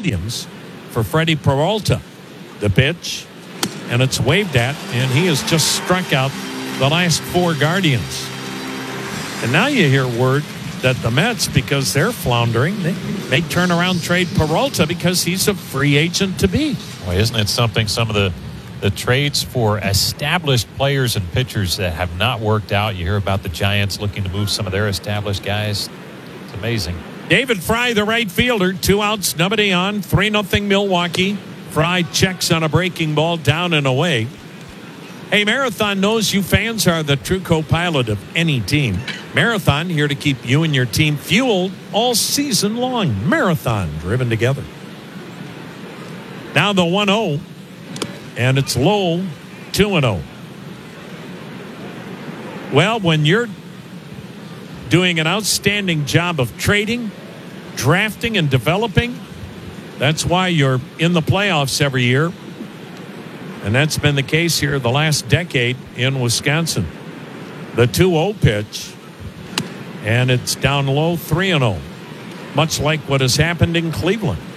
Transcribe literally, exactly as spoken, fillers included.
stadiums for Freddie Peralta. The pitch, and it's waved at, and he has just struck out the last four Guardians. And now you hear word that the Mets, because they're floundering, they may turn around trade Peralta because he's a free agent to be. Well, isn't it something, some of the, the trades for established players and pitchers that have not worked out? You hear about the Giants looking to move some of their established guys. It's amazing. David Fry, the right fielder, two outs, nobody on, three nothing Milwaukee. Fry checks on a breaking ball down and away. Hey, Marathon knows you fans are the true co-pilot of any team. Marathon, here to keep you and your team fueled all season long. Marathon, driven together. Now the one oh, and it's low, two and oh. Well, when you're doing an outstanding job of trading, drafting, and developing, that's why you're in the playoffs every year. And that's been the case here the last decade in Wisconsin. The two oh pitch, and it's down low, three and oh. Much like what has happened in Cleveland.